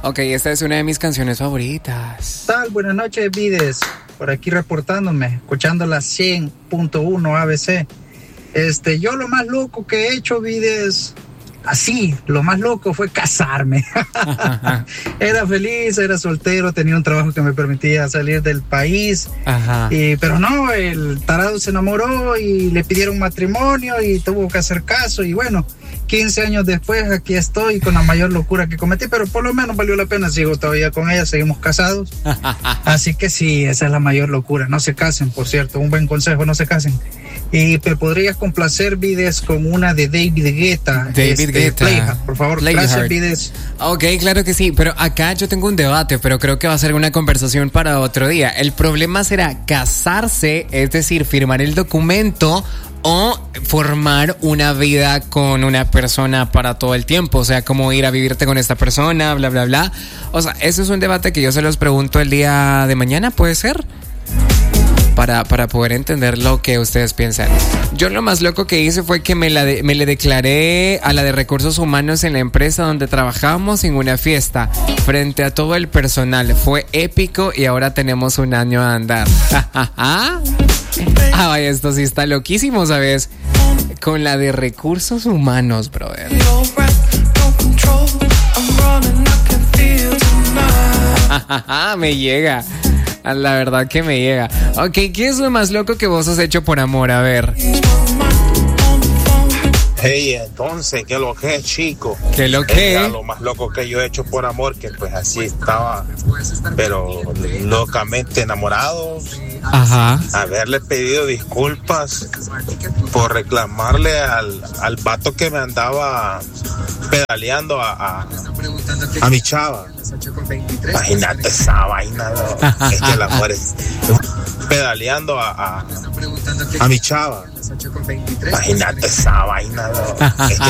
Ok, esta es una de mis canciones favoritas. Tal, buenas noches, Vides. Por aquí reportándome, escuchando la 100.1 ABC. Yo lo más loco que he hecho, Vides, así, lo más loco fue casarme. Era feliz, era soltero, tenía un trabajo que me permitía salir del país. Pero no, el tarado se enamoró y le pidieron matrimonio y tuvo que hacer caso. Y bueno, 15 años después aquí estoy con la mayor locura que cometí, pero por lo menos valió la pena. Sigo todavía con ella, seguimos casados. Así que sí, esa es la mayor locura. No se casen, por cierto, un buen consejo, no se casen. Y te podrías complacer, Vides, con una de David Guetta. Playhard, por favor. Gracias, Vides. Ok, claro que sí, pero acá yo tengo un debate, pero creo que va a ser una conversación para otro día. El problema será casarse, es decir, firmar el documento, o formar una vida con una persona para todo el tiempo. O sea, como ir a vivirte con esta persona, bla, bla, bla. O sea, eso es un debate que yo se los pregunto el día de mañana, ¿puede ser? Para poder entender lo que ustedes piensan. Yo lo más loco que hice fue que me le declaré a la de recursos humanos en la empresa donde trabajábamos en una fiesta frente a todo el personal. Fue épico y ahora tenemos un año a andar. Vaya, esto sí está loquísimo, ¿sabes? Con la de recursos humanos, brother. Me llega. La verdad que me llega. Ok, ¿qué es lo más loco que vos has hecho por amor? A ver. Hey, entonces, ¿qué lo que es, chico? ¿Qué lo que? Lo más loco que yo he hecho por amor, que pues así estaba, pero locamente enamorado. Ajá. Haberle pedido disculpas por reclamarle al vato que me andaba pedaleando a mi chava. Imagínate esa vaina, ¿no? Es que el amor es pedaleando a mi chava. Imagínate esa vaina, ¿no? Es que